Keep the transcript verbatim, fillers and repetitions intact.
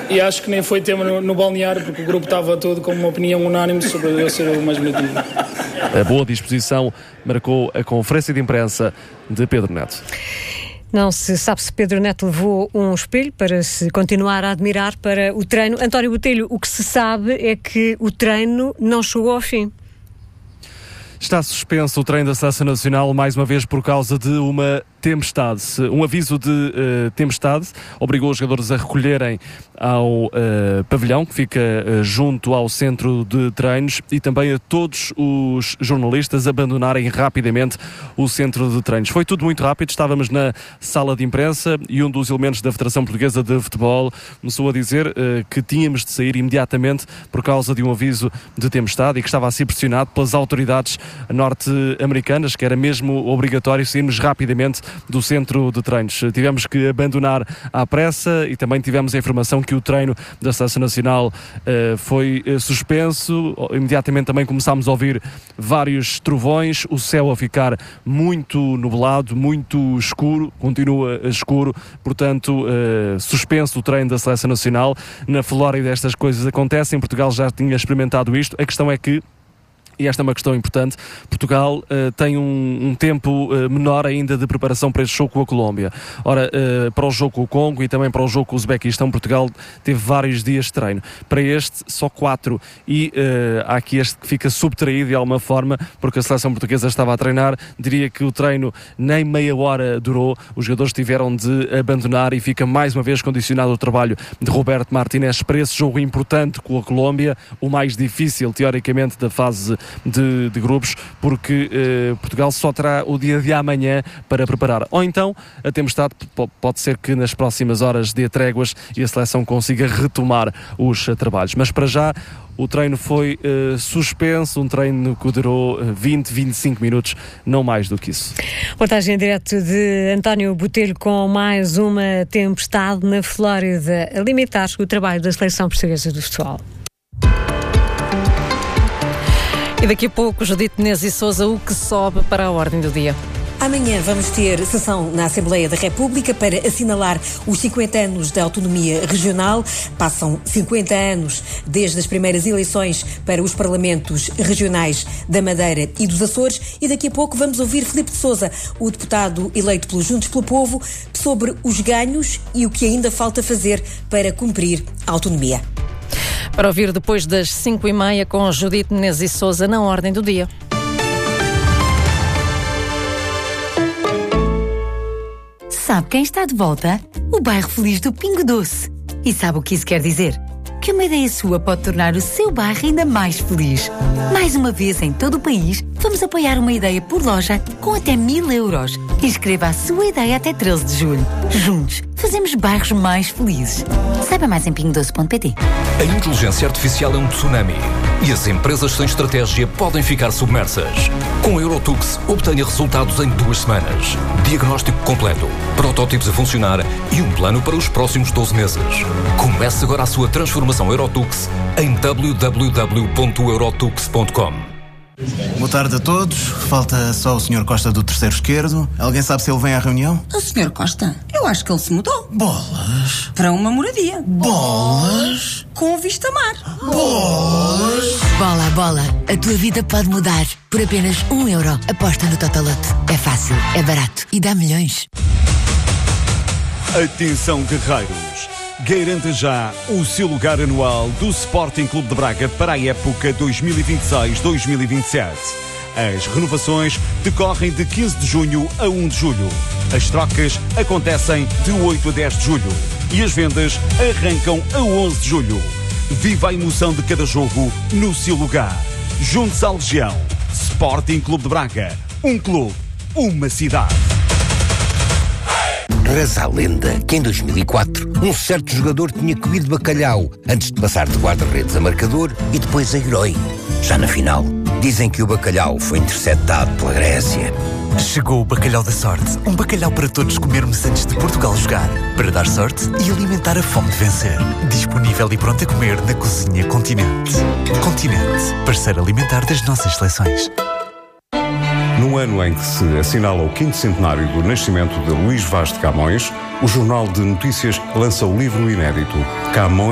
e acho que nem foi tema no, no balneário, porque o grupo estava todo com uma opinião unânime sobre eu ser o mais bonito. A boa disposição marcou a conferência de imprensa de Pedro Neto. Não se sabe se Pedro Neto levou um espelho para se continuar a admirar para o treino. António Botelho, o que se sabe é que o treino não chegou ao fim. Está suspenso o treino da Seleção Nacional, mais uma vez por causa de uma tempestade. Um aviso de uh, tempestade obrigou os jogadores a recolherem ao uh, pavilhão, que fica uh, junto ao centro de treinos, e também a todos os jornalistas abandonarem rapidamente o centro de treinos. Foi tudo muito rápido, estávamos na sala de imprensa e um dos elementos da Federação Portuguesa de Futebol começou a dizer uh, que tínhamos de sair imediatamente por causa de um aviso de tempestade e que estava a ser pressionado pelas autoridades norte-americanas, que era mesmo obrigatório sairmos rapidamente do centro de treinos. Tivemos que abandonar à pressa e também tivemos a informação que o treino da Seleção Nacional uh, foi uh, suspenso. Imediatamente também começámos a ouvir vários trovões, o céu a ficar muito nublado, muito escuro, continua escuro, portanto uh, suspenso o treino da Seleção Nacional. Na Flórida estas coisas acontecem, Portugal já tinha experimentado isto. A questão é que, e esta é uma questão importante, Portugal uh, tem um, um tempo uh, menor ainda de preparação para este jogo com a Colômbia. Ora, uh, para o jogo com o Congo e também para o jogo com o Uzbequistão, Portugal teve vários dias de treino. Para este, só quatro. E uh, há aqui este que fica subtraído de alguma forma, porque a seleção portuguesa estava a treinar. Diria que o treino nem meia hora durou. Os jogadores tiveram de abandonar e fica mais uma vez condicionado o trabalho de Roberto Martínez para esse jogo importante com a Colômbia, o mais difícil, teoricamente, da fase De, de grupos, porque eh, Portugal só terá o dia de amanhã para preparar. Ou então, a tempestade p- pode ser que nas próximas horas dê tréguas e a seleção consiga retomar os uh, trabalhos. Mas para já, o treino foi uh, suspenso, um treino que durou uh, vinte, vinte e cinco minutos, não mais do que isso. Reportagem em direto de António Botelho com mais uma tempestade na Flórida a limitar o trabalho da seleção portuguesa de futebol. E daqui a pouco, Judite Menezes e Sousa, o que sobe para a ordem do dia? Amanhã vamos ter sessão na Assembleia da República para assinalar os cinquenta anos da autonomia regional. Passam cinquenta anos desde as primeiras eleições para os parlamentos regionais da Madeira e dos Açores. E daqui a pouco vamos ouvir Filipe de Sousa, o deputado eleito pelos Juntos pelo Povo, sobre os ganhos e o que ainda falta fazer para cumprir a autonomia. Para ouvir depois das cinco e meia com Judite Menezes e Sousa na ordem do dia. Sabe quem está de volta? O bairro feliz do Pingo Doce. E sabe o que isso quer dizer? Que uma ideia sua pode tornar o seu bairro ainda mais feliz. Mais uma vez, em todo o país, vamos apoiar uma ideia por loja com até mil euros. Inscreva a sua ideia até treze de julho. Juntos, fazemos bairros mais felizes. Saiba mais em pingo doce ponto pt. A inteligência artificial é um tsunami e as empresas sem estratégia podem ficar submersas. Com a Eurotux, obtenha resultados em duas semanas. Diagnóstico completo, protótipos a funcionar e um plano para os próximos doze meses. Comece agora a sua transformação Eurotux em w w w ponto eurotux ponto com. Boa tarde a todos. Falta só o senhor Costa do terceiro esquerdo. Alguém sabe se ele vem à reunião? O senhor Costa? Eu acho que ele se mudou. Bolas. Para uma moradia. Bolas. Com vista mar. Bolas. Bola, bola. A tua vida pode mudar. Por apenas um euro. Aposta no Totolote. É fácil, é barato e dá milhões. Atenção, guerreiros. Garanta já o seu lugar anual do Sporting Clube de Braga para a época dois mil e vinte e seis dois mil e vinte e sete. As renovações decorrem de quinze de junho a um de julho. As trocas acontecem de oito a dez de julho. E as vendas arrancam a onze de julho. Viva a emoção de cada jogo no seu lugar. Junte-se à Legião. Sporting Clube de Braga. Um clube, uma cidade. Reza a lenda que em dois mil e quatro um certo jogador tinha comido bacalhau antes de passar de guarda-redes a marcador e depois a herói. Já na final, dizem que o bacalhau foi interceptado pela Grécia. Chegou o bacalhau da sorte. Um bacalhau para todos comermos antes de Portugal jogar. Para dar sorte e alimentar a fome de vencer. Disponível e pronto a comer na Cozinha Continente. Continente, parceiro alimentar das nossas seleções. No ano em que se assinala o quinto centenário do nascimento de Luís Vaz de Camões, o Jornal de Notícias lança o livro inédito Camões